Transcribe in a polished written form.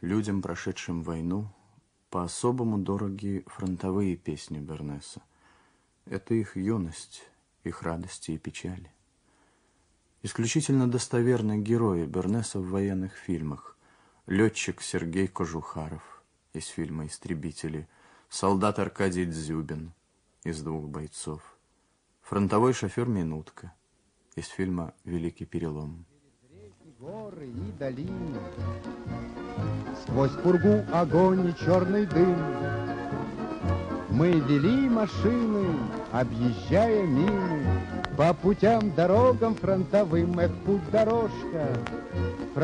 Людям, прошедшим войну, по-особому дороги фронтовые песни Бернеса. Это их юность, их радости и печали. Исключительно достоверны герои Бернеса в военных фильмах. Летчик Сергей Кожухаров из фильма «Истребители», солдат Аркадий Дзюбин из «Двух бойцов», фронтовой шофер Минутка из фильма «Великий перелом». Горы и долины, сквозь пургу огонь и черный дым. Мы вели машины, объезжая мины, по путям, дорогам фронтовым. Эх, путь-дорожка,